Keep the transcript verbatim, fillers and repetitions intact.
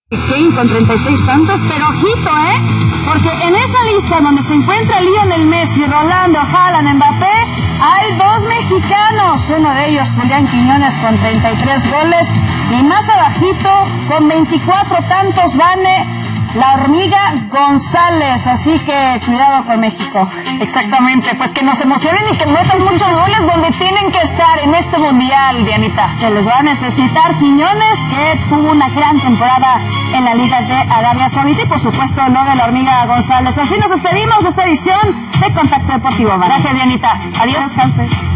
Kane con treinta y seis tantos, pero ojito, ¿eh? Porque en esa lista donde se encuentra Lionel Messi, Rolando, Haaland, Mbappé, hay dos mexicanos. Uno de ellos, Julián Quiñones, con treinta y tres goles. Y más abajito, con veinticuatro tantos, Vane, la hormiga González. Así que cuidado con México. Exactamente, pues que nos emocionen y que metan muchos goles donde tienen que estar en este mundial, Dianita. Se les va a necesitar. Quiñones, que tuvo una gran temporada en la Liga de Arabia Saudita, y por supuesto lo de la hormiga González. Así nos despedimos de esta edición de Contacto Deportivo. Gracias, Dianita. Adiós. Adiós.